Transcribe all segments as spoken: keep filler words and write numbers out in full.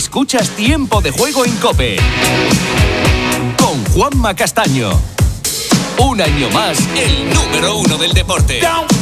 Escuchas Tiempo de Juego en COPE con Juanma Castaño. Un año más, el número uno del deporte.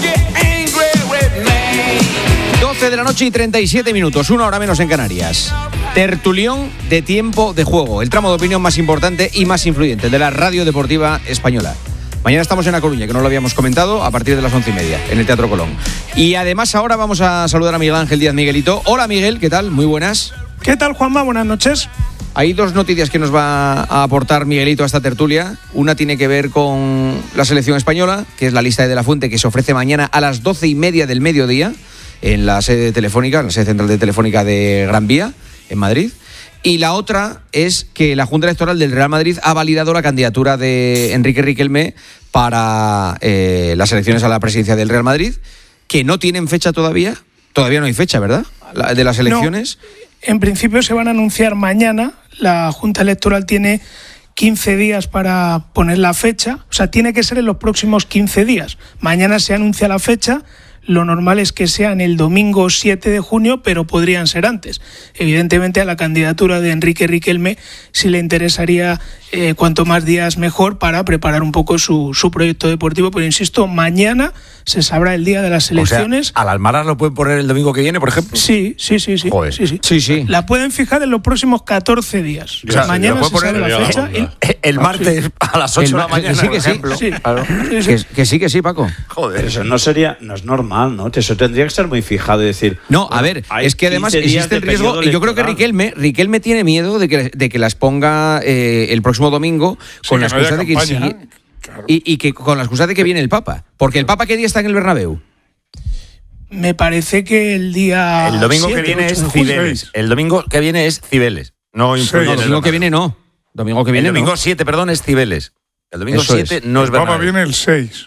doce de la noche y treinta y siete minutos, una hora menos en Canarias. Tertulión de Tiempo de Juego, el tramo de opinión más importante y más influyente de la radio deportiva española. Mañana estamos en La Coruña, que no lo habíamos comentado, a partir de las once y media, en el Teatro Colón. Y además ahora vamos a saludar a Miguel Ángel Díaz Miguelito. Hola Miguel, ¿qué tal? Muy buenas. ¿Qué tal, Juanma? Buenas noches. Hay dos noticias que nos va a aportar Miguelito a esta tertulia. Una tiene que ver con la selección española, que es la lista de De la Fuente, que se ofrece mañana a las doce y media del mediodía en la sede telefónica, en la sede central de Telefónica de Gran Vía, en Madrid. Y la otra es que la Junta Electoral del Real Madrid ha validado la candidatura de Enrique Riquelme para eh, las elecciones a la presidencia del Real Madrid, que no tienen fecha todavía. Todavía no hay fecha, ¿verdad? La, de las elecciones. No, en principio se van a anunciar mañana. La Junta Electoral tiene quince días para poner la fecha. O sea, tiene que ser en los próximos quince días. Mañana se anuncia la fecha. Lo normal es que sean el domingo siete de junio, pero podrían ser antes. Evidentemente a la candidatura de Enrique Riquelme sí le interesaría eh, cuanto más días mejor para preparar un poco su, su proyecto deportivo, pero insisto, mañana se sabrá el día de las elecciones. O sea, ¿al Almaraz lo pueden poner el domingo que viene, por ejemplo? Sí, sí, sí, sí. Joder. sí, sí. Sí, sí. La pueden fijar en los próximos catorce días. O sea, mañana ¿lo se puede sabe poner la fecha. el, y... el martes sí. a las ocho El, de la mañana, sí, por que sí. ejemplo. Sí. Claro. Sí, sí. Que, que sí, que sí, Paco. Joder. Pero eso no sería, no es normal, ¿no? Eso tendría que estar muy fijado y decir... No, bueno, a ver, hay es que además quince días existe el de riesgo, periodo y yo creo que electoral. Riquelme, Riquelme tiene miedo de que, de que las ponga eh, el próximo domingo con la que no haya excusa de que campaña, sí, ¿eh? Claro. y, y que con la excusa de que viene el Papa. Porque el Papa, ¿qué día está en el Bernabéu? Me parece que el día El domingo siete, que viene ocho es de junio. Cibeles. El domingo que viene es Cibeles. No influye Sí, No, en el domingo que Bernabéu. viene no. Domingo que viene El domingo no. siete, perdón, es Cibeles. El domingo Eso siete es. no es El Papa Bernabéu. viene el seis.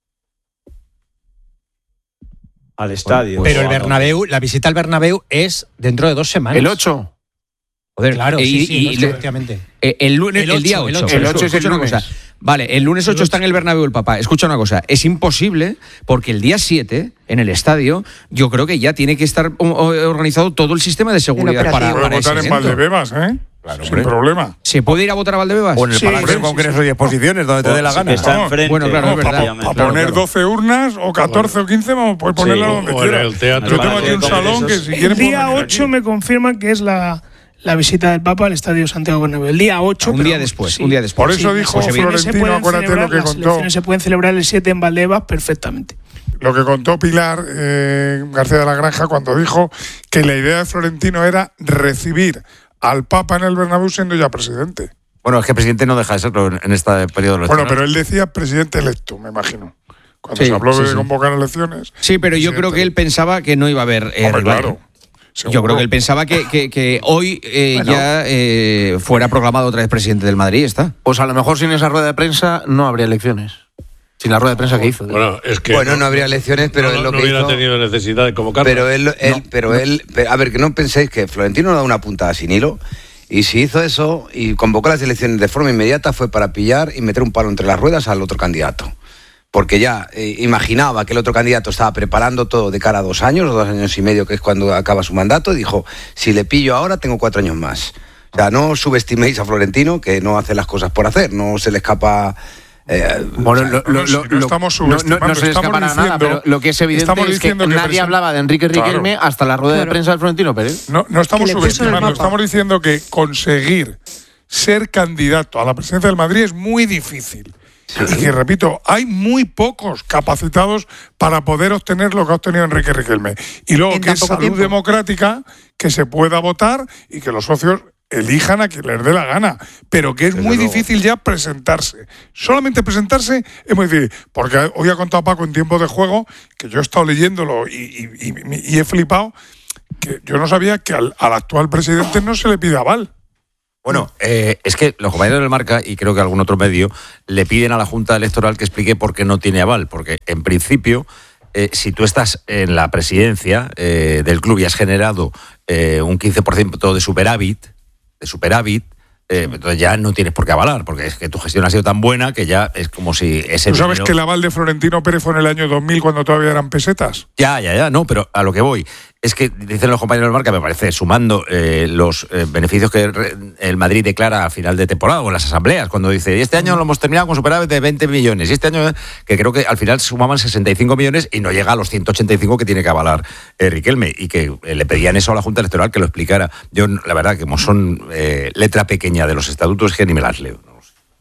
Al estadio. Pero el Bueno, Bernabéu, la visita al Bernabéu es dentro de dos semanas. ¿El ocho? Joder, Claro, y- sí, sí, y- el ocho, y- efectivamente. Eh, el lunes, El el, día ocho, el ocho. ocho, el ocho es el Escucha una lunes. cosa. Vale, el lunes ocho está en el Bernabéu el Papa. Escucha una cosa, es imposible porque el día siete en el estadio yo creo que ya tiene que estar o- o- organizado todo el sistema de seguridad operativo. para, Puede para ese votar en evento. Valdebebas, ¿eh? Claro, Sin hombre. problema. ¿Se puede ir a votar a Valdebebas? O en el Sí, Palacio sí, de sí, Congresos y Exposiciones, donde te dé la sí, gana. que está No, enfrente. bueno, claro, es verdad. Para efectivamente. Claro, poner claro. doce urnas o catorce o quince, vamos, puedes ponerla Sí, donde o en quiera. el teatro. Yo tengo aquí un Vale, salón que esos- si El quieren día pueden venir ocho aquí. me confirman que es la, la visita del Papa al Estadio Santiago Bernabéu. El día ocho. Un pero día vamos, después, sí. un día después. Por eso Sí, dijo pues evidentemente se Florentino, pueden acuérdate lo celebrar- que las contó. elecciones se pueden celebrar el siete en Valdebebas perfectamente. Lo que contó Pilar eh, García de la Granja cuando dijo que la idea de Florentino era recibir al Papa en el Bernabéu siendo ya presidente. Bueno, es que presidente no deja de serlo en en este periodo electoral. Bueno, pero él decía presidente electo, me imagino. Cuando Sí, se habló sí, de sí. convocar elecciones. Sí, pero yo presidente creo que él pensaba que no iba a haber eh, Hombre, rival. claro. Yo Seguro. creo que él pensaba que, que, que hoy eh, Bueno. ya eh, fuera proclamado otra vez presidente del Madrid, está. Pues a lo mejor sin esa rueda de prensa no habría elecciones. Sin la rueda de prensa que hizo. Bueno, es que Bueno, no habría elecciones, pero no, él lo no que hubiera hizo- tenido necesidad de convocarlo. Pero él, él, pero él, pero, a ver, que no penséis que Florentino no da una puntada sin hilo. Y si hizo eso y convocó las elecciones de forma inmediata fue para pillar y meter un palo entre las ruedas al otro candidato. Porque ya eh, imaginaba que el otro candidato estaba preparando todo de cara a dos años, o dos años y medio, que es cuando acaba su mandato, y dijo, si le pillo ahora, tengo cuatro años más. O sea, no subestiméis a Florentino, que no hace las cosas por hacer, no se le escapa... Eh, Bueno, O sea, lo, no, lo, si lo, no lo- estamos no, no, subestimando, no se le estamos escapará nada, diciendo- pero lo que es evidente estamos es que diciendo que nadie presen- hablaba de Enrique Riquelme Claro. hasta la rueda de Claro. prensa del Florentino Pérez. No, no estamos Que le puso el subestimando, Papa. estamos diciendo que conseguir ser candidato a la presidencia del Madrid es muy difícil. Y que, repito, hay muy pocos capacitados para poder obtener lo que ha obtenido Enrique Riquelme. Y luego En que es tan poco salud tiempo. democrática, que se pueda votar y que los socios elijan a quien les dé la gana. Pero que es muy difícil ya presentarse. Solamente presentarse es muy difícil. Porque hoy ha contado Paco en tiempo de juego, que yo he estado leyéndolo y, y- y- y he flipado, que yo no sabía que al, al actual presidente no se le pide aval. Bueno, eh, es que los compañeros del Marca, y creo que algún otro medio, le piden a la Junta Electoral que explique por qué no tiene aval. Porque, en principio, eh, si tú estás en la presidencia eh, del club y has generado eh, un quince por ciento de superávit, de superávit, eh, entonces ya no tienes por qué avalar, porque es que tu gestión ha sido tan buena que ya es como si ese ¿Tú sabes dinero- que el aval de Florentino Pérez fue en el año dos mil cuando todavía eran pesetas? Ya, ya, ya, no, pero a lo que voy. es que dicen los compañeros del Marca, me parece, sumando eh, los eh, beneficios que re, el Madrid declara a final de temporada o en las asambleas, cuando dice, este año lo hemos terminado con superávit de veinte millones, y este año, que creo que al final sumaban sesenta y cinco millones y no llega a los ciento ochenta y cinco que tiene que avalar eh, Riquelme, y que eh, le pedían eso a la Junta Electoral que lo explicara. Yo, la verdad, que como son eh, letra pequeña de los estatutos, es que ni me las leo.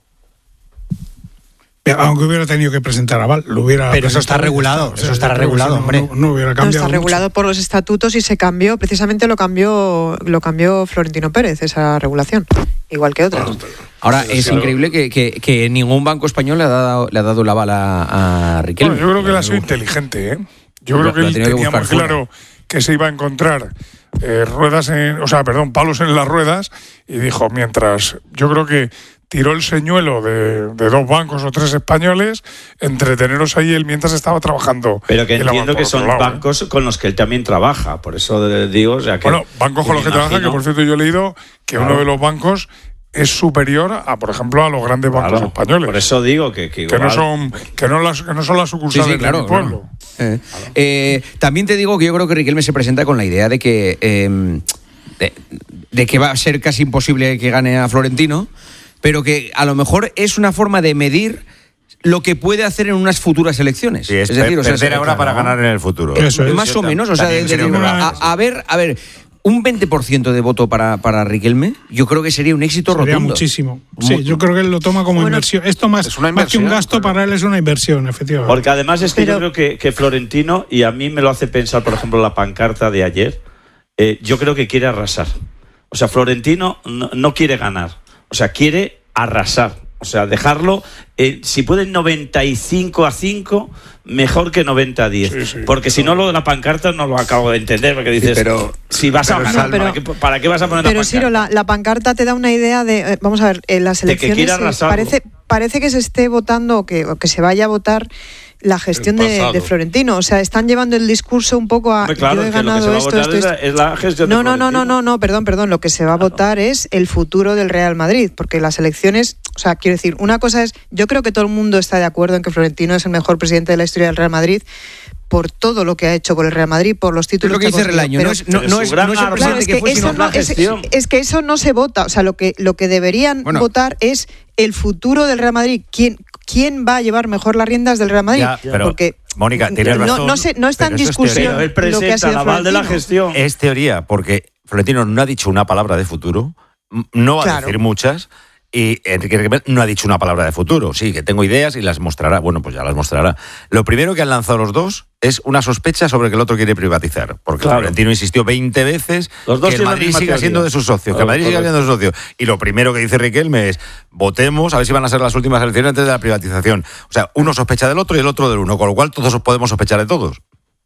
Aunque hubiera tenido que presentar aval, lo hubiera. Pero eso está regulado, eso estará regulado, no, hombre. No, no hubiera No, cambiado. está regulado mucho. por los estatutos y se cambió, precisamente lo cambió, lo cambió Florentino Pérez, esa regulación, igual que otras. Ahora, es increíble que, que, que ningún banco español le ha dado, le ha dado la bala a Riquelme. Bueno, yo creo que él ha sido inteligente, ¿eh? Yo creo que él tenía muy claro que se iba a encontrar eh, ruedas en, o sea, perdón, palos en las ruedas, y dijo, mientras, yo creo que tiró el señuelo de, de dos bancos o tres españoles, entreteneros ahí él mientras estaba trabajando. Pero que en la entiendo banca, que por otro son lado, bancos con los que él también trabaja, por eso digo, o sea que... Bueno, bancos con los que trabaja, que por cierto yo he leído que Claro. uno de los bancos es superior a, por ejemplo, a los grandes bancos Claro, españoles. por eso digo que... Que, Que igual- no son, que no las, que no son las Sí, sucursales sí, claro, del pueblo. claro. Eh, eh, también te digo que yo creo que Riquelme se presenta con la idea de que eh, de, de que va a ser casi imposible que gane a Florentino, pero que a lo mejor es una forma de medir lo que puede hacer en unas futuras elecciones. Sí, es, es decir, o sea, perder es- ahora para ganar en el futuro. Eso es. más o menos, o sea, de- de- También creo que a, a ver, a ver, un veinte por ciento de voto para, para Riquelme, yo creo que sería un éxito Sería rotundo. muchísimo. Sí, yo creo que él lo toma como Bueno, inversión. Esto más, es una más que un inversión, gasto, claro. para él es una inversión, efectivamente. Porque además es que Pero- yo creo que, que Florentino, y a mí me lo hace pensar, por ejemplo, la pancarta de ayer, eh, yo creo que quiere arrasar. O sea, Florentino no, no quiere ganar, o sea, quiere arrasar. O sea, dejarlo, eh, si pueden noventa y cinco a cinco, mejor que noventa a diez. Sí, sí, porque si no, lo de la pancarta no lo acabo de entender, porque dices, Sí, pero- si vas a pero ganar, Salva. ¿para, qué, ¿para qué vas a poner Pero la pancarta? Ciro, la, la pancarta te da una idea de, eh, vamos a ver, en las De que elecciones quiere eh, arrasarlo. parece, parece que se esté votando o que, o que se vaya a votar la gestión El de, pasado. de Florentino. O sea, están llevando el discurso un poco a Hombre, claro, yo he que lo que ganado se va a esto, votar esto, es la, esto. es la gestión de No, no, no, no, Florentino. no, no, perdón, perdón. Lo que se va a votar es el futuro del Real Madrid, porque las elecciones, o sea, quiero decir, una cosa es, yo creo que todo el mundo está de acuerdo en que Florentino es el mejor presidente de la historia del Real Madrid por todo lo que ha hecho por el Real Madrid, por los Es títulos lo que ha dice conseguido, Relaño, pero- no es, no, pero no su es, gran no es el arma- Claro, presidente es que que, fue, sino eso la no, es, gestión. es que eso no se vota. O sea, lo que, lo que deberían Bueno. votar es el futuro del Real Madrid. ¿Quién, quién va a llevar mejor las riendas del Real Madrid? Ya, pero, Porque Mónica, tienes no, razón, no, se- no está en pero eso es discusión teoría. Pero él lo que ha presenta sido el aval de la Florentino. gestión. Es teoría, porque Florentino no ha dicho una palabra de futuro, m- no va a Claro. decir muchas, y Enrique Riquelme no ha dicho una palabra de futuro. Sí, que tengo ideas y las mostrará. Bueno, pues ya las mostrará. Lo primero que han lanzado los dos es una sospecha sobre que el otro quiere privatizar. Porque Claro. Florentino insistió veinte veces Los dos que el tienen la Madrid misma siga teoría. siendo de sus socios, que el Madrid siga Correcto. siendo de sus socios. Y lo primero que dice Riquelme es, votemos a ver si van a ser las últimas elecciones antes de la privatización. O sea, uno sospecha del otro y el otro del uno, con lo cual todos podemos sospechar de todos.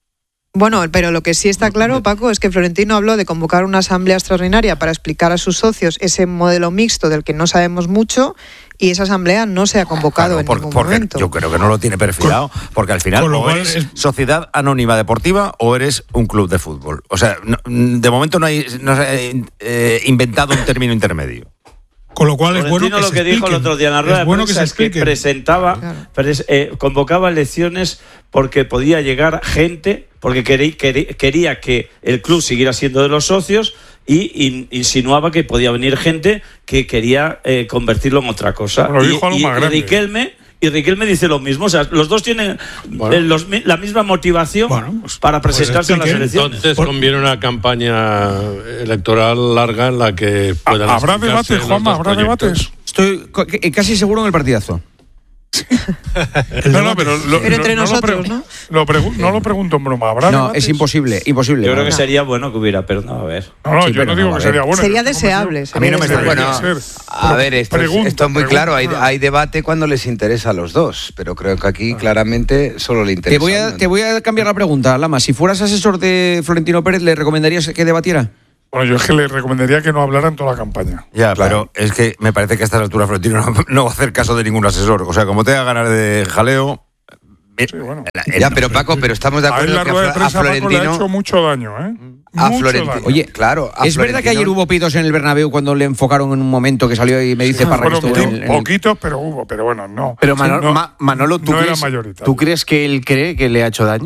Bueno, pero lo que sí está claro, Paco, es que Florentino habló de convocar una asamblea extraordinaria para explicar a sus socios ese modelo mixto del que no sabemos mucho, y esa asamblea no se ha convocado Claro, en por- ningún porque momento. yo creo que no lo tiene perfilado, porque al final con lo o cual eres es- sociedad anónima deportiva o eres un club de fútbol. O sea, no- de momento no hay no se ha eh, inventado un término intermedio. Con lo cual es bueno Florentino que lo se que dijo el expliquen. otro día en la rueda Es de bueno que prensa se es que expliquen. presentaba, Claro. pres- eh, convocaba elecciones porque podía llegar gente, porque querí- querí- quería que el club siguiera siendo de los socios, y in- insinuaba que podía venir gente que quería eh, convertirlo en otra cosa. Lo y, dijo algo y- más y grande. Riquelme y Riquelme dice lo mismo. O sea, los dos tienen Bueno. eh, los mi- la misma motivación Bueno, pues- para pues presentarse en las expliquen. elecciones. Entonces Por- conviene una campaña electoral larga en la que puedan ¿Habrá explicarse debates, los Juanma? dos ¿Habrá proyectos. debates? Estoy co- que- casi seguro en el partidazo. No, no, pero, lo, Pero entre no, nosotros, lo ¿no? Lo pregu- no lo pregunto en broma. ¿Habrá No, debates? es imposible, imposible. Yo creo que No. sería bueno que hubiera, pero no, a ver. No, no, Sí, yo pero no digo no, a que ver. sería bueno. Sería yo estoy deseable. convencido. A mí no me sería extraña. deseable. Bueno, ser. a ver, esto, es, Pregunto, esto es muy pregunto. claro. Hay, hay debate cuando les interesa a los dos, pero creo que aquí claramente solo le interesa. Te voy, a, uno. te voy a cambiar la pregunta, Lama. Si fueras asesor de Florentino Pérez, ¿le recomendarías que debatiera? Bueno, yo es que le recomendaría que no hablara en toda la campaña. Ya, Claro. pero es que me parece que a estas alturas Florentino no, no va a hacer caso de ningún asesor. O sea, como te haga ganar de jaleo... eh, Sí, bueno. la- Ya, no. pero Paco, pero estamos de A él acuerdo la que a, rueda de Flo- a prensa Paco, le ha Florentino... hecho mucho daño, ¿eh? A Mucho Florentino. daño. Oye, Claro, a ¿es verdad que Florentino- ayer hubo pitos en el Bernabéu cuando le enfocaron en un momento que salió y me dice Parra que Fueron estuvo en, po- en- poquitos, pero hubo, pero bueno, no. Pero Manolo, no, Ma- Manolo, ¿tú, no era crees, mayoritario. ¿tú crees que él cree que le ha hecho daño?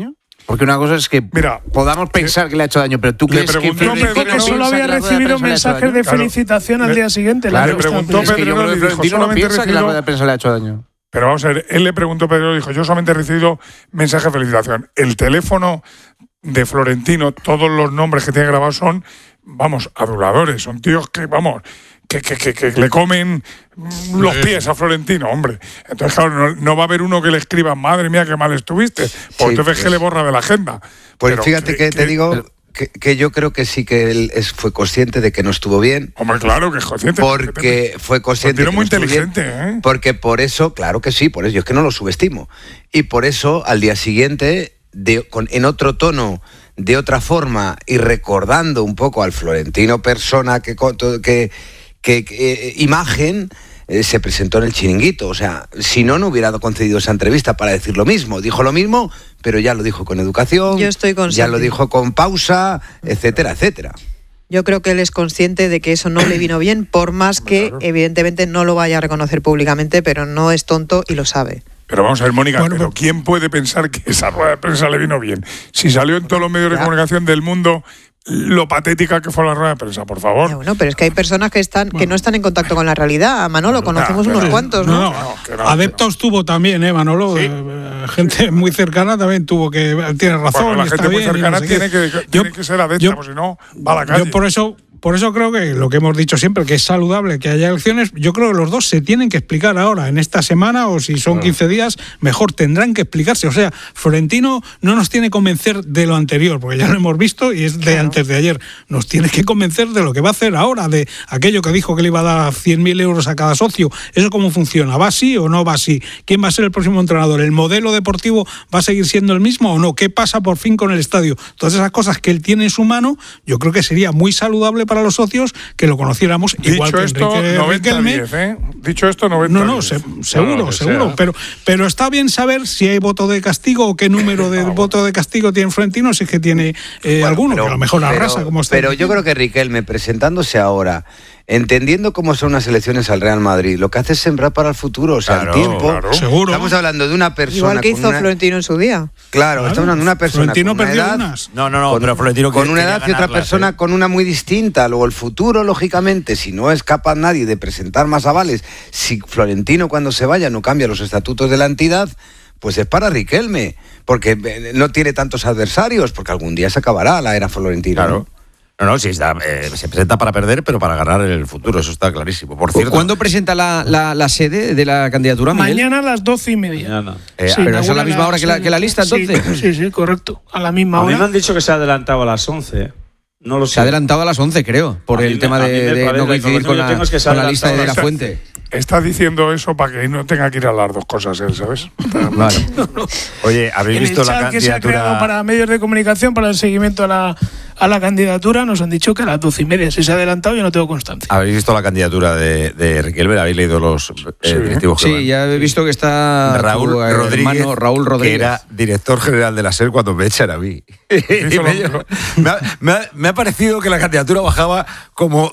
Porque una cosa es que Mira, podamos pensar que, que le ha hecho daño, pero tú crees que... Dijo que solo había recibido mensajes de felicitación al día siguiente. Claro, le preguntó es que yo creo que Florentino no piensa que la rueda de prensa le ha hecho daño. Pero vamos a ver, él le preguntó a Pedro, dijo, yo solamente he recibido mensaje de felicitación. El teléfono de Florentino, todos los nombres que tiene grabados son, vamos, aduladores, son tíos que, vamos... Que, que, que, que le comen los pies a Florentino, hombre. Entonces, claro, no, no va a haber uno que le escriba, madre mía, qué mal estuviste. Pues sí, entonces pues, que le borra de la agenda. Pues pero fíjate que, que te que, digo pero, que, que yo creo que sí que él es, fue consciente de que no estuvo bien. Hombre, claro que es consciente. Porque, porque fue consciente. Pero muy no inteligente, bien, ¿eh? Porque por eso, claro que sí, por eso, yo es que no lo subestimo. Y por eso, al día siguiente, de, con, en otro tono, de otra forma, y recordando un poco al Florentino persona que... que que, que eh, imagen eh, se presentó en el Chiringuito. O sea, si no, no hubiera concedido esa entrevista para decir lo mismo. Dijo lo mismo, pero ya lo dijo con educación, Yo estoy ya lo dijo con pausa, etcétera, etcétera. Yo creo que él es consciente de que eso no le vino bien, por más que claro. evidentemente no lo vaya a reconocer públicamente, pero no es tonto y lo sabe. Pero vamos a ver, Mónica, bueno, pero ¿quién puede pensar que esa rueda de prensa le vino bien? Si salió en todos los medios de comunicación del mundo lo patética que fue la rueda de prensa, por favor. Ya, bueno, pero es que hay personas que están bueno. que no están en contacto con la realidad. Manolo, conocemos no, unos cuantos, ¿no? no, no, no, no Adeptos tuvo también, ¿eh, Manolo? ¿Sí? Eh, gente muy cercana también tuvo que... Tiene razón, bueno, la está gente bien, muy cercana no sé tiene, que, yo, tiene que ser adepta, pues si no, va a la calle. Yo por eso... Por eso creo que lo que hemos dicho siempre, que es saludable que haya elecciones, yo creo que los dos se tienen que explicar ahora, en esta semana, o si son quince días, mejor tendrán que explicarse. O sea, Florentino no nos tiene que convencer de lo anterior, porque ya lo hemos visto y es de claro. antes de ayer. Nos tiene que convencer de lo que va a hacer ahora, de aquello que dijo que le iba a dar cien mil euros a cada socio. ¿Eso cómo funciona? ¿Va así o no va así? ¿Quién va a ser el próximo entrenador? ¿El modelo deportivo va a seguir siendo el mismo o no? ¿Qué pasa por fin con el estadio? Todas esas cosas que él tiene en su mano, yo creo que sería muy saludable para los socios que lo conociéramos igual Dicho que esto, Enrique noventa Riquelme. diez, ¿eh? Dicho esto, noventa No, no, se, seguro, no, seguro. Pero, pero está bien saber si hay voto de castigo o qué número de no, voto de castigo tiene Florentino, si es que tiene eh, bueno, alguno, pero, que a lo mejor arrasa como está. Pero yo creo que Riquelme, presentándose ahora, entendiendo cómo son las elecciones al Real Madrid, lo que hace es sembrar para el futuro, o sea, claro, el tiempo. Claro. Seguro. Estamos hablando de una persona. Igual que hizo una... Florentino en su día. Claro, claro, estamos hablando de una persona Florentino con una perdió edad. Unas. No, no, no, con, pero Florentino con una edad y otra ganarlas, persona ¿eh? con una muy distinta. Luego el futuro, lógicamente, si no es capaz nadie de presentar más avales, si Florentino cuando se vaya no cambia los estatutos de la entidad, pues es para Riquelme, porque no tiene tantos adversarios, porque algún día se acabará la era Florentino. Claro. ¿no? No, no, sí, está, eh, se presenta para perder, pero para ganar en el futuro, eso está clarísimo. Por cierto, ¿cuándo presenta la, la, la sede de la candidatura, Miguel? Mañana a las doce y media. Mañana. Eh, sí, ¿Pero es a la misma hora que la, que la lista, entonces? Sí, sí, sí, correcto. A la misma a hora. A mí me han dicho que se ha adelantado a las once. No lo sé. Se ha adelantado a las once, creo, por el me, tema de, de parece, no coincidir con la, es que con la lista de la fuente. Está diciendo eso para que no tenga que ir a las dos cosas él, ¿sabes? Vale. No, no. Oye, ¿habéis en visto el chat la candidatura? Que se ha creado para medios de comunicación, para el seguimiento a la, a la candidatura, nos han dicho que a las doce y media. Si se ha adelantado, yo no tengo constancia. ¿Habéis visto la candidatura de, de Riquelme? ¿Habéis leído los eh, sí. directivos? Sí, ya he visto que está Raúl tu, Rodríguez, hermano, Raúl Rodríguez, que era director general de la SER cuando me echan a mí. me, lo, me, ha, me, ha, me ha parecido que la candidatura bajaba como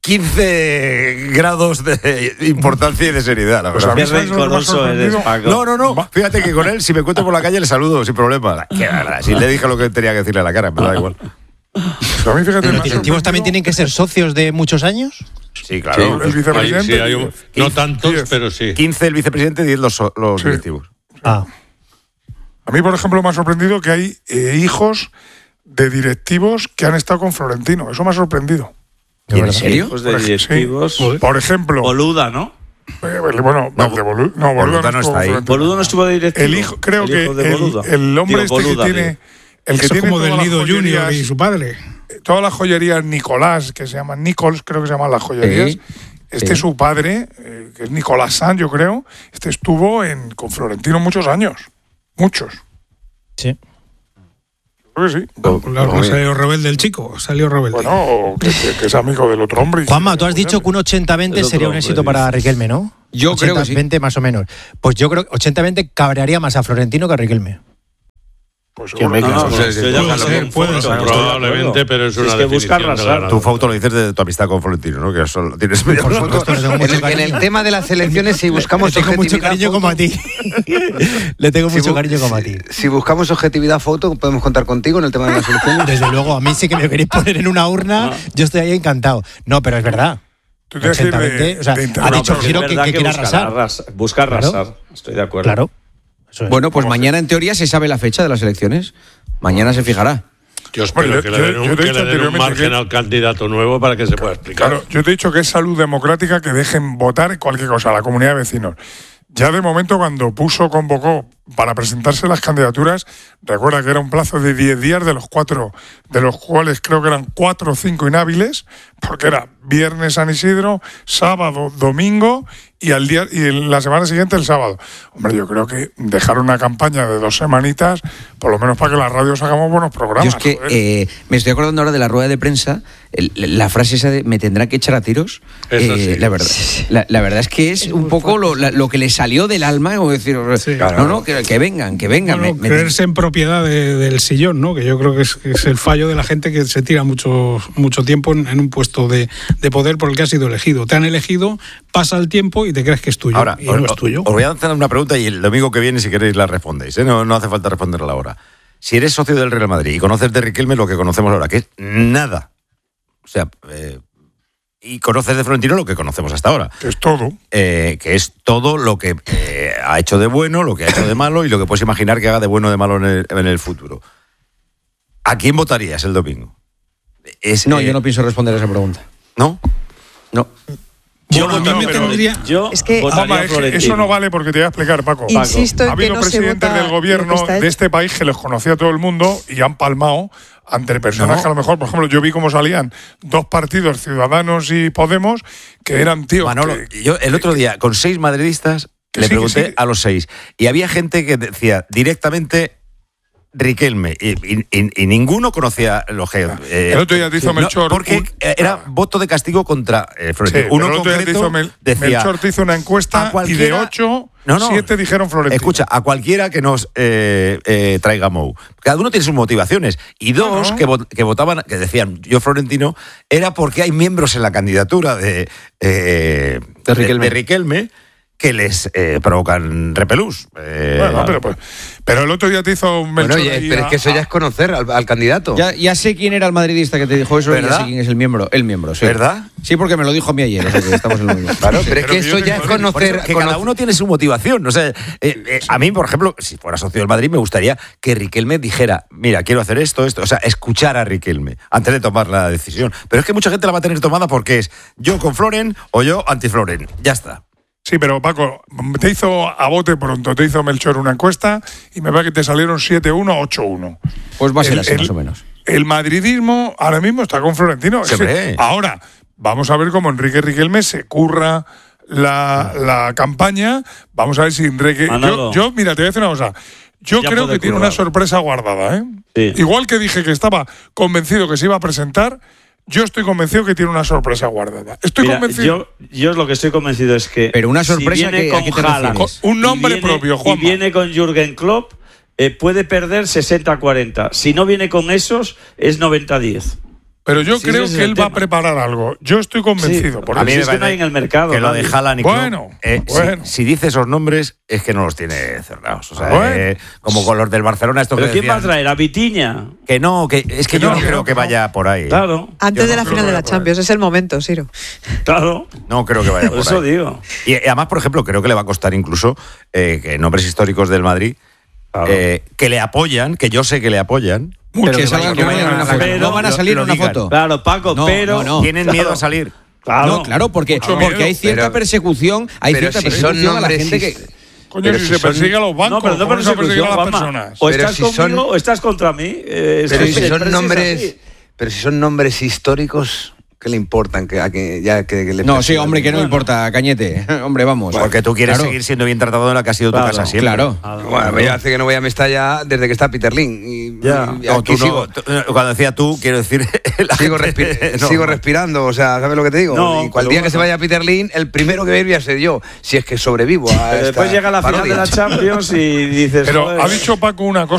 quince grados de importancia y de seriedad, la verdad. Pues rencoroso eres, Paco. No, no, no. Fíjate que con él, si me encuentro por la calle, le saludo sin problema. Qué verdad, si le dije lo que tenía que decirle a la cara, me da igual. A mí, fíjate, ¿Los directivos también tienen que ser socios de muchos años? Sí, claro. Sí, el vicepresidente. Sí, hay un, no tantos, diez. Pero sí. quince el vicepresidente y diez los, los sí. directivos. Ah. A mí, por ejemplo, me ha sorprendido que hay eh, hijos de directivos que han estado con Florentino. Eso me ha sorprendido. ¿En serio? Hijos de directivos. Sí. Por ejemplo. Boluda, ¿no? Eh, bueno, no, de Boluda, no, Boluda, Boluda no está ahí. Boluda no estuvo de directivo. El hijo, creo el que hijo de el, el hombre Digo, este Boluda, que tiene. digo. El que Eso tiene como del Nido Junior y su padre. Todas las joyerías Nicolás, que se llaman Nichols, creo que se llaman las joyerías. Sí, este sí. es su padre, eh, que es Nicolás Sanz, yo creo. Este estuvo en, con Florentino muchos años. Muchos. Sí. Creo que sí. Claro, claro, salió rebelde el chico, salió rebelde. Bueno, que, que, que es amigo del otro hombre. Juanma, tú has dicho que un ochenta veinte sería un éxito para Riquelme, ¿no? Yo creo que sí. ochenta veinte más o menos. Pues yo creo que ochenta veinte cabrearía más a Florentino que a Riquelme. Pues Que me- No, no, Puede estoy de acuerdo ser, con puede Fausto, ser. estoy de acuerdo. Probablemente, pero es Si una es que busca definición de arrasar. la Tu Fausto lo dices de tu amistad con Florentino, ¿no? Que eso lo tienes medio. Por supuesto, le tengo En mucho el, en cariño. el tema de las elecciones, si buscamos Le tengo mucho objetividad, cariño Fausto, como a ti. Le tengo si mucho bu- cariño como a ti. Si buscamos objetividad, Foto, podemos contar contigo en el tema de las elecciones. Desde luego, a mí sí que me queréis poner en una urna, yo estoy ahí encantado. No, pero es verdad. Tú tienes que ir de- Perfectamente. O sea, de ha internet. dicho No, pero Giro es que, verdad que quiere busca arrasar. arras- Busca Claro. arrasar. Estoy de acuerdo. Claro. Eso es. Bueno, pues mañana en teoría se sabe la fecha de las elecciones. Mañana se fijará. Yo espero Bueno, que yo- le den yo un, te he que dicho le den un anteriormente margen que- al candidato nuevo para que se pueda explicar. Claro, yo te he dicho que es salud democrática que dejen votar cualquier cosa a la comunidad de vecinos. Ya de momento, cuando puso, convocó para presentarse las candidaturas, recuerda que era un plazo de diez días, de los cuatro, de los cuales creo que eran cuatro o cinco inhábiles, porque era viernes San Isidro, sábado, domingo y al día y en la semana siguiente el sábado. Hombre, yo creo que dejar una campaña de dos semanitas, por lo menos para que las radios hagamos buenos programas. Yo es que joder. eh, me estoy acordando ahora de la rueda de prensa, el- la frase esa de me tendrá que echar a tiros. Eso eh, sí. la, verdad, la, la verdad es que es un poco lo, la- lo que le salió del alma, como decir, Sí. no, no, que, que vengan, que vengan. Bueno, me- me- creerse en propiedad de- del sillón, ¿no? Que yo creo que es, que es el fallo de la gente que se tira mucho, mucho tiempo en, en un puesto de, de poder por el que ha sido elegido. Te han elegido, pasa el tiempo y te crees que es tuyo. Ahora, y no es tuyo. os voy a hacer una pregunta y el domingo que viene, si queréis, la respondéis. ¿eh? No, no hace falta responderla ahora. Si eres socio del Real Madrid y conoces de Riquelme lo que conocemos ahora, que es nada. O sea, eh, y conoces de Florentino lo que conocemos hasta ahora. Que es todo. Eh, que es todo lo que eh, ha hecho de bueno, lo que ha hecho de malo y lo que puedes imaginar que haga de bueno o de malo en el, en el futuro. ¿A quién votarías el domingo? Es, no, eh, yo no pienso responder a esa pregunta. ¿No? No. Yo, Bueno, a mí no, me pero- tendría- Yo Es que- votaría Vamos, a es que Florentino. eso no vale porque te voy a explicar, Paco. Insisto Ha en que habido no se presidentes vota del gobierno lo que está de hecho. este país que los conocía todo el mundo y han palmado ante personajes que a lo mejor, por ejemplo, yo vi cómo salían dos partidos, Ciudadanos y Podemos, que eran tíos. Manolo, que- yo el otro día con seis madridistas que le sí, que pregunté sí. a los seis y había gente que decía directamente Riquelme y, y- y- y ninguno conocía los que eh, El otro día te hizo no, Melchor porque un- era voto de castigo contra eh, Sí, Florentino. pero Uno el otro día te concreto hizo Mel- decía Melchor te hizo una a encuesta y de cualquiera- ocho, No, no. siete dijeron Florentino. Escucha, a cualquiera que nos eh, eh, traiga Mou. Cada uno tiene sus motivaciones. Y dos Bueno. que, vo- que votaban, que decían yo Florentino, era porque hay miembros en la candidatura de, eh, De Riquelme. de Riquelme que les eh, provocan repelús. Eh, Bueno, pero, pues, pero el otro día te hizo un Bueno, Melchor. oye, ahí pero a- es que eso ya es conocer al, al candidato. Ya, ya sé quién era el madridista que te dijo eso, y ya ¿Verdad? sé quién es el miembro. El miembro, sí. ¿Verdad? Sí, porque me lo dijo a mí ayer. O sea que estamos en lo mismo. Claro, pero es pero que que eso yo ya es tengo- Por eso, conocer. que cada conocer- uno tiene su motivación. O sea, eh, eh, a mí, por ejemplo, si fuera socio del Madrid, me gustaría que Riquelme dijera, mira, quiero hacer esto, esto. O sea, escuchar a Riquelme antes de tomar la decisión. Pero es que mucha gente la va a tener tomada porque es yo con Floren o yo anti-Floren. Ya está. Sí, pero Paco, te hizo a bote pronto, te hizo Melchor una encuesta y me parece que te salieron siete uno, ocho uno. Pues va a ser El- así, el- más o menos. El madridismo ahora mismo está con Florentino. Se Es que ve. ahora, vamos a ver cómo Enrique Riquelme se curra la, la campaña. Vamos a ver si Enrique. Yo, Manolo. yo, mira, te voy a decir una cosa. Yo Ya creo puede que tiene currar. una sorpresa guardada, ¿eh? Sí. Igual que dije que estaba convencido que se iba a presentar, yo estoy convencido que tiene una sorpresa guardada. Estoy Mira, convencido. yo, yo lo que estoy convencido es que. Pero una sorpresa si viene que- ¿a con qué te Haaland refieres? Un nombre y viene- propio, Y Juanma. viene con Jürgen Klopp, eh, puede perder sesenta a cuarenta. Si no viene con esos, es noventa a diez. Pero yo Sí, creo ese es que el él va a tema. preparar algo. Yo estoy convencido. Sí, por a eso. mí es que no hay en el mercado, Que lo nadie. de Haaland y Klopp, Bueno, eh, si- bueno. Si, dice esos nombres, es que no los tiene cerrados. O sea, Bueno. eh, como con los del Barcelona, estos ¿Pero que quién va a decían traer? ¿A Vitiña? que no, que es que Que yo no, no que creo no, que que no. vaya por ahí. Claro, Antes Yo de no la creo final que de vaya la por Champions, es el momento, Siro. claro. No creo que vaya Por por eso ahí. digo. Y, y además, por ejemplo, creo que le va a costar incluso eh, que nombres históricos del Madrid Claro. eh, que le apoyan, que yo sé que le apoyan, Pero que que salgan, vayan- que vayan en una foto. pero- No van a salir en lo una digan. foto. Claro, Paco, No, pero. no, no. tienen Claro. miedo a salir. Claro. No, claro, porque, Mucho porque miedo. hay cierta Pero- persecución, hay pero cierta si son persecución a la nombres gente que... hist- Coño, Pero si, si se son- persigue a los bancos, No, pero no ¿cómo se persigue persecución, a las Juanma. personas? O Pero estás si son- conmigo o estás contra mí. Eh, Pero sí, si el son precio es nombres, así. pero si son nombres históricos, ¿qué le importan? Que, a que, ya, que, que le No, sí, persigan? hombre, que no Bueno. importa, Cañete. Hombre, vamos. Porque tú quieres Claro. seguir siendo bien tratado en la que ha sido tu Claro, casa siempre. Claro. Bueno, yo hace que no voy a Mestalla desde que está Peter Lin. Y, Ya. y No, aquí tú no- sigo, tú- cuando decía tú, quiero decir. la sigo, gente- respi- no. sigo respirando, o sea, ¿sabes lo que te digo? No, y cual pero día que bueno. se vaya Peter Lin, el primero que voy a ir voy a ser yo, si es que sobrevivo a Pero esta después llega la final de parodia. la Champions y dices. Pero joder, ha dicho Paco una cosa que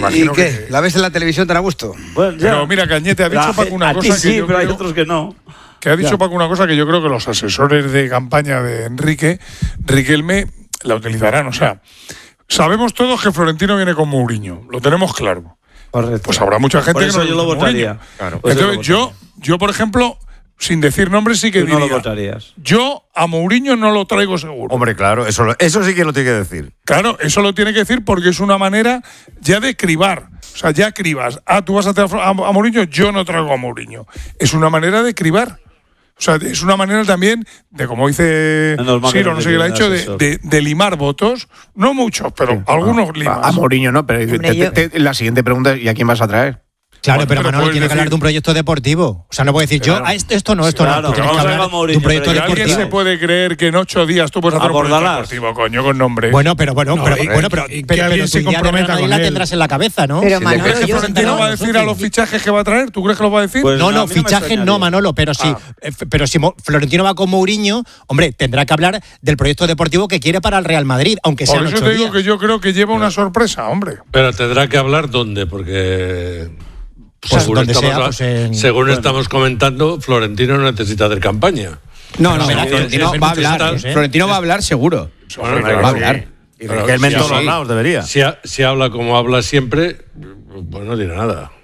¿Y qué? Que... ¿La ves en la televisión tan a gusto? Bueno, pero mira, Cañete ha dicho la, Paco una cosa que sí, yo pero creo, hay otros que no. Que ha dicho ya. Paco una cosa que yo creo que los asesores de campaña de Enrique, Riquelme, la utilizarán. O sea, sabemos todos que Florentino viene con Mourinho, lo tenemos claro. Correcto. Pues habrá mucha gente por eso que no yo lo votaría. Claro. Entonces yo, yo, por ejemplo, sin decir nombres sí que Tú diría. no lo votarías. Yo a Mourinho no lo traigo seguro. Hombre, claro, eso, eso sí que lo tiene que decir. Claro, eso lo tiene que decir porque es una manera ya de cribar. O sea, ya cribas. Ah, tú vas a traer a, a Mourinho, yo no traigo a Mourinho. Es una manera de cribar. O sea, es una manera también de, como dice Ciro, no sé qué le ha hecho, de, de, de limar votos. No muchos, pero sí, algunos no, limas. A Mourinho no, pero Hombre, te, te, te, la siguiente pregunta es: ¿y a quién vas a traer? Claro, pero, pero Manolo tiene decir... que hablar de un proyecto deportivo. O sea, no puede decir claro. yo, ah, esto, esto no, esto claro, no. Tú tienes que hablar Mourinho, de un proyecto deportivo. ¿Alguien se puede creer que en ocho días tú puedes hacer un proyecto deportivo, coño, con nombre? Bueno, pero bueno, no, pero, eh, bueno, pero, que pero, alguien pero se comprometa con la él. tendrás en la cabeza, ¿no? Pero sí, Manolo, ¿crees que Florentino va a decir a los fichajes que va a traer? ¿Tú crees que lo va a decir? Pues no, no, fichajes no, Manolo, pero sí, pero si Florentino va con Mourinho, hombre, tendrá que hablar del proyecto deportivo que quiere para el Real Madrid, aunque sea ocho días. Por eso te digo que yo creo que lleva una sorpresa, hombre. Pero tendrá que hablar dónde, porque Pues según donde estamos, sea, pues en, según bueno. estamos comentando, Florentino no necesita hacer campaña. No, no, no Florentino va a hablar. ¿eh? Florentino va a hablar seguro. Bueno, va a hablar. Y que el mentor los lados debería. Si, ha, si habla como habla siempre, pues no dirá nada.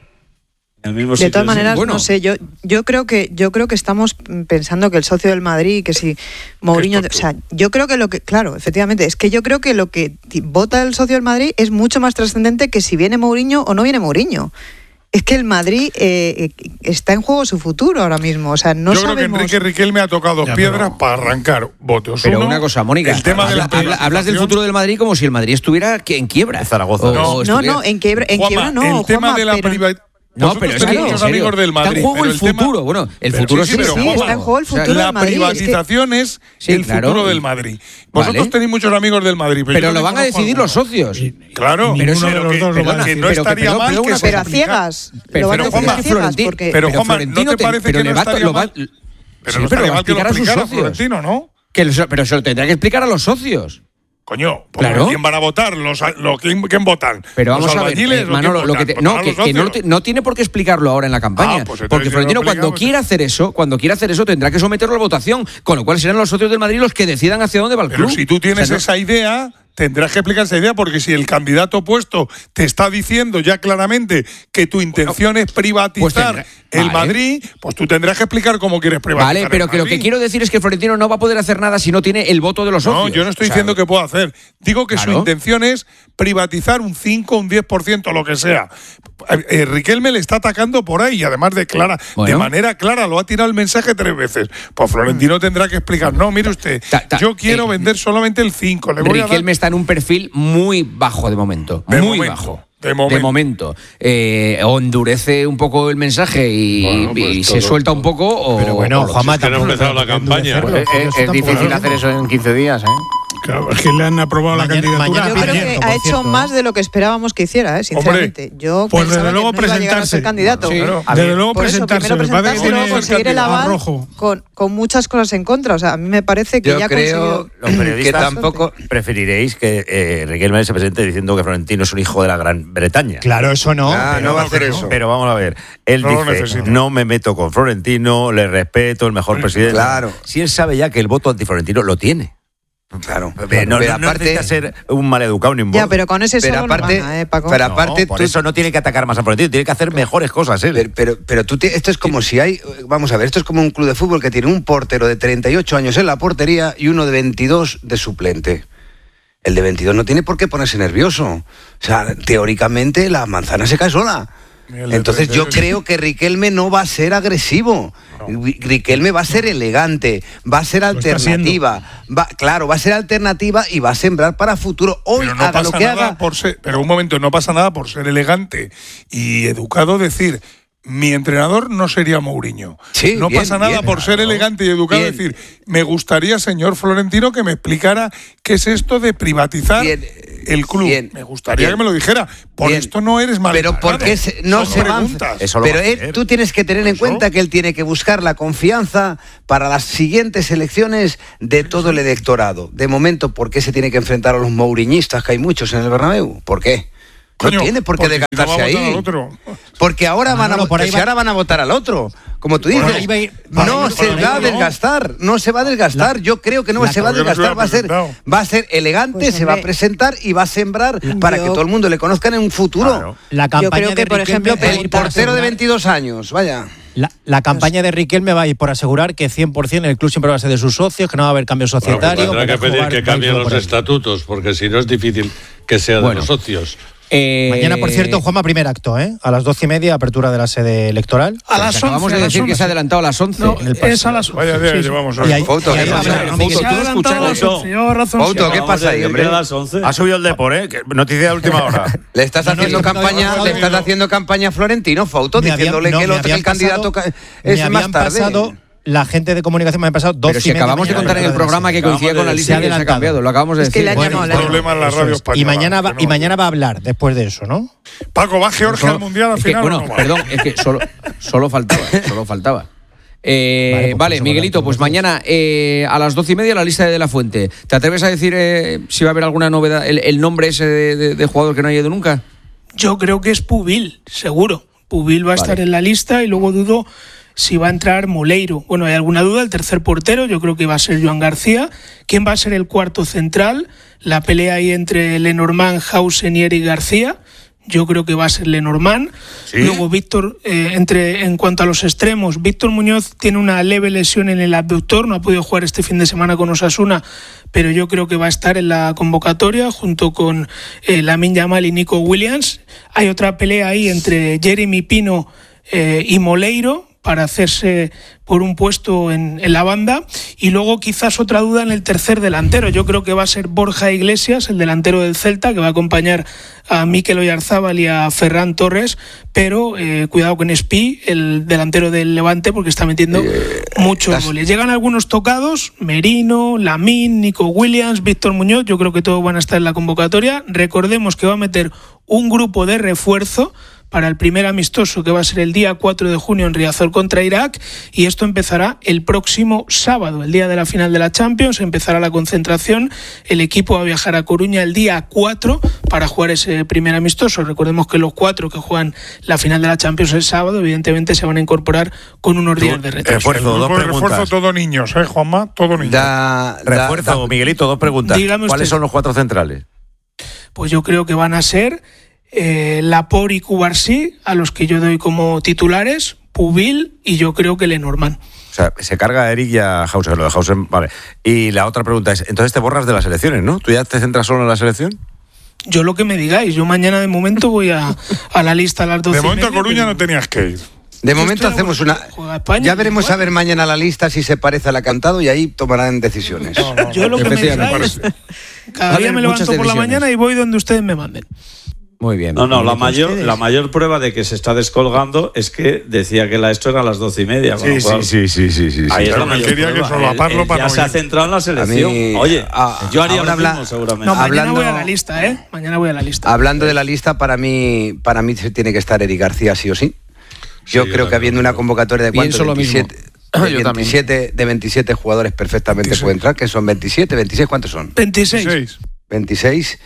El mismo de todas maneras, bueno. no sé, yo yo creo que yo creo que estamos pensando que el socio del Madrid, que si Mourinho, o sea, yo creo que lo que, claro, efectivamente, es que yo creo que lo que vota el socio del Madrid es mucho más trascendente que si viene Mourinho o no viene Mourinho. Es que el Madrid eh, está en juego su futuro ahora mismo. O sea, no Yo sabemos... creo que Enrique Riquelme ha tocado ya, piedras pero... para arrancar votos. Pero Uno, una cosa, Mónica, el tema habla, de la habla, hablas del futuro del Madrid como si el Madrid estuviera en quiebra. Zaragoza. O, no, o no, no, en quiebra, en Juanma, quiebra no. El Juanma, tema de la pero... privatización. No, pero es que muchos amigos del Madrid. Está en juego el, el futuro. Tema... Bueno, el pero futuro sí, sí, sí, sí, está en juego el futuro o sea, del Madrid. La privatización es, que... es sí, el claro. futuro del Madrid. Vosotros vale. tenéis muchos amigos del Madrid. Pero, pero lo van a decidir los socios. Claro. Pero uno de los dos perdona, que no pero, estaría pero, mal pero, que se Pero a ciegas. Pero Juanma, pero Juanma, ¿no te parece que no estaría mal? Pero no estaría mal que lo explicara a Florentino, ¿no? Pero se lo tendrá que explicar a los socios. Coño, claro. ¿Quién van a votar? Los, los, ¿quién, ¿Quién votan? Pero vamos ¿Los a ver, eh, Manolo, lo que te, no, que, que no, no tiene por qué explicarlo ahora en la campaña. Ah, pues porque Florentino, cuando quiera hacer eso, cuando quiera hacer eso, tendrá que someterlo a votación, con lo cual serán los socios del Madrid los que decidan hacia dónde va el club. Pero si tú tienes o sea, no... esa idea, tendrás que explicar esa idea, porque si el candidato opuesto te está diciendo ya claramente que tu intención bueno, es privatizar pues tendrá, el vale. Madrid, pues tú tendrás que explicar cómo quieres privatizar. Vale, pero que lo que quiero decir es que Florentino no va a poder hacer nada si no tiene el voto de los socios. No, yo no estoy o sea, diciendo que pueda hacer. Digo que claro. su intención es privatizar un cinco, un diez por ciento, lo que sea. Eh, Riquelme le está atacando por ahí y además de, clara, bueno. de manera clara lo ha tirado el mensaje tres veces. Pues Florentino tendrá que explicar. No, mire usted, ta, ta, yo quiero eh, vender solamente el cinco. Le voy Riquelme a dar... está en un perfil muy bajo de momento. De muy momento. bajo. De momento. De momento. Eh, o endurece un poco el mensaje y, bueno, pues y se suelta un poco. O, pero bueno, Juanma, que no ha empezado la campaña. Es, es, es difícil hacer eso en quince días, ¿eh? Claro, es que le han aprobado mañana, la candidatura. Yo creo que ha hecho cierto, más de lo que esperábamos que hiciera, ¿eh? Sinceramente. Hombre, yo pues desde luego que no presentarse. Iba a llegar a ser candidato. Sí, claro. Desde luego por presentarse. Eso, primero presentarse y luego conseguir el aval con, con muchas cosas en contra. O sea, a mí me parece que yo ya creo consiguió... Los periodistas tampoco preferiréis que eh, Riquelme se presente diciendo que Florentino es un hijo de la Gran Bretaña. Claro, eso no. Ah, pero no va a hacer eso. Pero vamos a ver. Él no dice, no me meto con Florentino, le respeto, el mejor presidente. Claro. Si él sabe ya que el voto anti-Florentino lo tiene. Claro, pero no, no, no necesita ser un maleducado ni un Ya, pero con ese pero solo aparte, no van, ¿eh, Paco? Pero aparte, no, por tú, eso no tiene que atacar más a Florentino, tiene que hacer mejores cosas él. Pero, pero, pero tú te, esto es como sí. si hay, vamos a ver, esto es como un club de fútbol que tiene un portero de treinta y ocho años en la portería y uno de veintidós de suplente. El de veintidós no tiene por qué ponerse nervioso. O sea, teóricamente la manzana se cae sola. Entonces yo creo que Riquelme no va a ser agresivo. No. Riquelme va a ser elegante, va a ser alternativa, va, claro, va a ser alternativa y va a sembrar para futuro. Hoy pero no haga pasa lo que nada haga. Por ser, pero un momento, no pasa nada por ser elegante y educado decir. Mi entrenador no sería Mourinho. Sí, no bien, pasa nada bien, por claro. ser elegante y educado. Bien. Decir, me gustaría, señor Florentino, que me explicara qué es esto de privatizar bien. el club. Bien. Me gustaría bien. que me lo dijera. Por bien. esto no eres mal. Pero porque se, no Son se preguntas. va. Eso pero él, tú tienes que tener en ¿Eso? cuenta que él tiene que buscar la confianza para las siguientes elecciones de todo el electorado. De momento, ¿por qué se tiene que enfrentar a los mouriñistas, que hay muchos en el Bernabéu? ¿Por qué? Coño, no tiene por qué desgastarse ahí. Porque ahora van, Manolo, a, por ahí si va- ahora van a votar al otro. Como tú dices, Por ahí va a ir- por no ahí- se por ahí va a no. desgastar, no se va a desgastar. La- Yo creo que no la- se va a ¿Por qué no se desgastar, lo va ha a ser, presentado? va a ser elegante, Pues, se va a hombre, presentar y va a sembrar para yo- que todo el mundo le conozcan en un futuro. Claro. La Yo campaña creo que, de por Riquelme ejemplo, va a El ir por portero de asegurar- veintidós años, vaya. La, la campaña de Riquelme va a ir por asegurar que cien por ciento el club siempre va a ser de sus socios, que no va a haber cambio Bueno, pues societario. tendrá que podrá pedir jugar que Michael cambien los por ahí. estatutos, porque si no es difícil que sea Bueno. de los socios. Eh, Mañana, por cierto, Juanma, primer acto, ¿eh? A las doce y media, apertura de la sede electoral. A las Pues acabamos once, de a las decir que se once. ha adelantado a las once. No, en el paso. es a las once. Vaya día Sí, sí. llevamos Y hoy. ahí- Foto, y ahí ¿qué va a pasa? haber- Foto, Miguel, Se ha ¿tú adelantado a las escuchas once, lleva razón. Foto, sí. ¿qué pasa ahí, hombre? A las once. Ha subido el Depor, ¿eh? Que noticia de última hora. Le estás No, no, haciendo yo no, campaña, no, le no, estás no. haciendo campaña a Florentino, Foto, Me habían- diciéndole no, que el me otro, habían el candidato pasado- ca- me es más habían tarde. pasado, la gente de comunicación me ha pasado dos Pero si y media acabamos de mañana, contar en el apertura de la programa que sede. coincidía con la lista y que se ha adelantado. cambiado. Lo acabamos de Es que decir. le han Bueno, llamado, le Un han llamado. problema en la Eso radio es. española. Y mañana, va, que no- y mañana va a hablar después de eso, ¿no? Paco, ¿va Georgia Solo- al Mundial al es que, final? bueno, o no va? perdón, es que solo, solo faltaba, solo faltaba. Eh, Vale, vale, pues pasamos Miguelito, adelante, pues entonces. mañana eh, a las doce y media la lista de, de la Fuente. ¿Te atreves a decir eh, si va a haber alguna novedad, el, el nombre ese de, de- de jugador que no haya ido nunca? Yo creo que es Pubil, seguro. Pubil va a Vale. estar en la lista y luego dudo si va a entrar Moleiro. Bueno, hay alguna duda, el tercer portero, yo creo que va a ser Joan García. ¿Quién va a ser el cuarto central? La pelea ahí entre Lenormand, Hausen y Eric García. Yo creo que va a ser Lenormand. ¿Sí? Luego Víctor, eh, entre en cuanto a los extremos, Víctor Muñoz tiene una leve lesión en el abductor, no ha podido jugar este fin de semana con Osasuna, pero yo creo que va a estar en la convocatoria junto con eh, Lamine Yamal y Nico Williams. Hay otra pelea ahí entre Jeremy Pino eh, y Moleiro para hacerse por un puesto en, en la banda. Y luego quizás otra duda en el tercer delantero. Yo creo que va a ser Borja Iglesias, el delantero del Celta, que va a acompañar a Mikel Oyarzábal y a Ferran Torres, pero eh, cuidado con Espí, el delantero del Levante, porque está metiendo Eh, muchos estás- goles. Llegan algunos tocados, Merino, Lamine, Nico Williams, Víctor Muñoz, yo creo que todos van a estar en la convocatoria. Recordemos que va a meter un grupo de refuerzo para el primer amistoso, que va a ser el día cuatro de junio en Riazor contra Irak, y esto empezará el próximo sábado, el día de la final de la Champions. Empezará la concentración, el equipo va a viajar a Coruña el día cuatro para jugar ese primer amistoso. Recordemos que los cuatro que juegan la final de la Champions el sábado, evidentemente se van a incorporar con unos días de retraso. Refuerzo, El dos grupo de refuerzo, preguntas. todo niños, ¿eh, Juanma? Todo niños. Da, da- Refuerzo, da- Miguelito, dos preguntas. Dígame ¿Cuáles usted. son los cuatro centrales? Pues yo creo que van a ser eh, Laporte y Cubarsí, a los que yo doy como titulares, Pubil y yo creo que Lenormand. O sea, se carga a Eric y a Hausen. Lo de Hausen, vale. Y la otra pregunta es, entonces te borras de las elecciones, ¿no? ¿Tú ya te centras solo en la selección? Yo lo que me digáis, yo mañana de momento voy a, a la lista a las doce. De momento a y media, Coruña pero- no tenías que ir. De Yo momento estoy de hacemos acuerdo. una... Juega España, Ya veremos igual. a ver mañana la lista si se parece a la cantado y ahí tomarán decisiones. Yo lo que me Efectivamente. digáis, cada Vale, día me muchas levanto por la decisiones. mañana y voy donde ustedes me manden. Muy bien. No, no, la Miguelito. mayor, ustedes. la mayor prueba de que se está descolgando es que decía que la esto era a las doce y media. con Sí, lo cual, sí, sí, sí, sí, sí. Ahí es Pero la me mayor quería que prueba. solaparlo Él- él para ya no se ha ir. centrado en la selección. mí, Oye, a- yo haría ahora lo mismo habla- seguramente. No, mañana Hablando- voy a la lista, ¿eh? Mañana voy a la lista. Hablando de la lista, para mí, para mí se tiene que estar Eric García sí o sí. Yo Sí, creo yo que habiendo una creo. convocatoria de Pienso cuánto, lo mismo. veintisiete, de Yo también. veintisiete, de veintisiete jugadores perfectamente veintiséis. puede entrar, que son veintisiete, veintiséis, ¿cuántos son? veintiséis. Seis. veintiséis.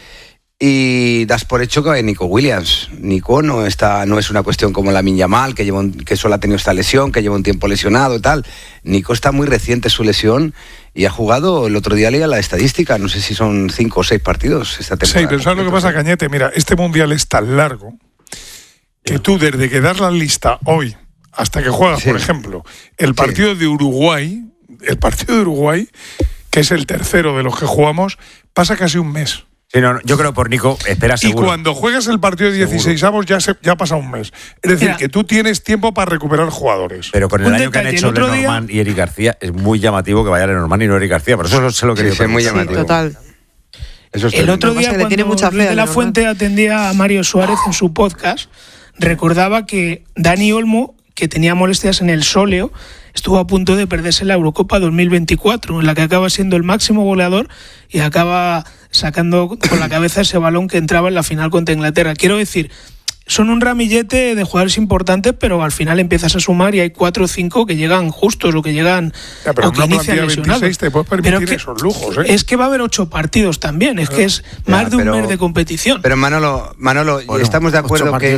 Y das por hecho que hay Nico Williams. Nico no está, no es una cuestión como la Yamal, que lleva un- que solo ha tenido esta lesión, que lleva un tiempo lesionado y tal. Nico está muy reciente su lesión y ha jugado, el otro día leía la estadística, no sé si son cinco o seis partidos esta temporada. Sí, pero ¿sabes lo que pasa, Cañete? Mira, este mundial es tan largo que tú, desde que das la lista hoy hasta que juegas, Sí. por ejemplo, el partido de Uruguay, el partido de Uruguay, que es el tercero de los que jugamos, pasa casi un mes. Sí, no, no, yo creo que por Nico espera Y seguro. cuando juegas el partido de dieciseisavos ya, se, ya pasa un mes. Es decir, Mira. que tú tienes tiempo para recuperar jugadores. Pero con el Un año que han detalle, hecho el otro día- Lenormand y Eric García, es muy llamativo que vaya Lenormand y no Eric García. Por eso se lo Sí, quería sí, es muy preguntar. llamativo. Total. Eso es El tremendo. otro Lo que día, pasa es que le tiene cuando mucha fe Luis a de la Lenormand. Fuente atendía a Mario Suárez en su podcast, recordaba que Dani Olmo, que tenía molestias en el sóleo, estuvo a punto de perderse la Eurocopa dos mil veinticuatro, en la que acaba siendo el máximo goleador y acaba sacando con la cabeza ese balón que entraba en la final contra Inglaterra. Quiero decir, son un ramillete de jugadores importantes, pero al final empiezas a sumar y hay cuatro o cinco que llegan justos o que llegan Ya, pero o que una inician plantilla lesionados. veintiséis te puedes permitir Pero que- esos lujos, ¿eh? Es que va a haber ocho partidos también, es que es más Ya, de un pero- mes de competición. Pero Manolo, Manolo Bueno, estamos de acuerdo ocho que,